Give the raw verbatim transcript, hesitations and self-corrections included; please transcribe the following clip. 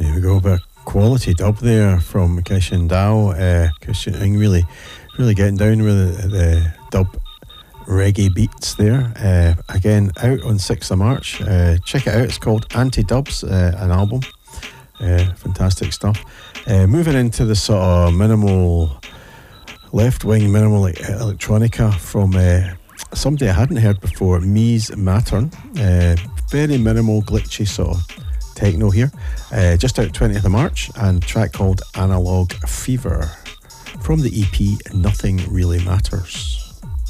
There we go, a bit of quality dub there from Christian Dow. Uh, Christian Ing really, really getting down with the, the dub reggae beats there. Uh, again, out on sixth of March. Uh, check it out, it's called Anti-Dubs, uh, an album. Uh, fantastic stuff. Uh, moving into the sort of minimal, left-wing minimal electronica from uh, somebody I hadn't heard before, Mies Mattern. Uh, very minimal, glitchy sort of techno here. Uh, just out twentieth of March, and a track called Analog Fever from the E P Nothing Really Matters.